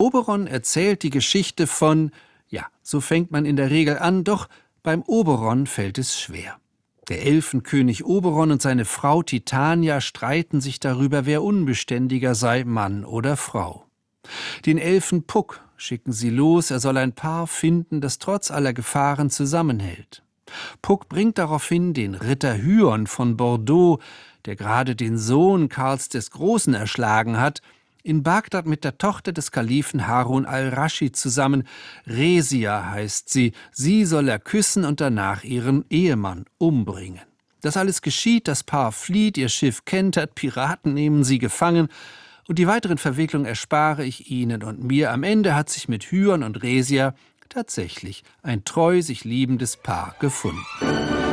Oberon erzählt die Geschichte von, ja, so fängt man in der Regel an, doch beim Oberon fällt es schwer. Der Elfenkönig Oberon und seine Frau Titania streiten sich darüber, wer unbeständiger sei, Mann oder Frau. Den Elfen Puck schicken sie los, er soll ein Paar finden, das trotz aller Gefahren zusammenhält. Puck bringt daraufhin den Ritter Hyon von Bordeaux, der gerade den Sohn Karls des Großen erschlagen hat, in Bagdad mit der Tochter des Kalifen Harun al-Raschid zusammen. Resia heißt sie. Sie soll er küssen und danach ihren Ehemann umbringen. Das alles geschieht, das Paar flieht, ihr Schiff kentert, Piraten nehmen sie gefangen. Und die weiteren Verwicklungen erspare ich Ihnen und mir. Am Ende hat sich mit Hyon und Resia tatsächlich ein treu sich liebendes Paar gefunden.